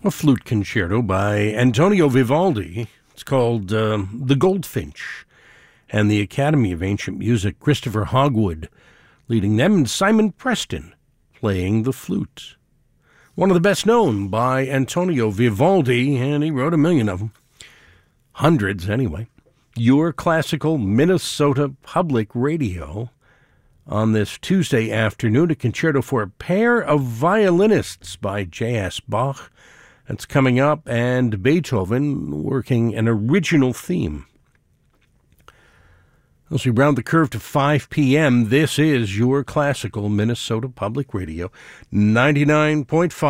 A flute concerto by Antonio Vivaldi. It's called The Goldfinch, and the Academy of Ancient Music, Christopher Hogwood leading them, and Simon Preston playing the flute. One of the best known by Antonio Vivaldi, and he wrote a million of them. Hundreds, anyway. Your Classical Minnesota Public Radio on this Tuesday afternoon, a concerto for a pair of violinists by J.S. Bach. That's coming up, and Beethoven working an original theme. As we round the curve to 5 p.m., this is Your Classical Minnesota Public Radio, 99.5.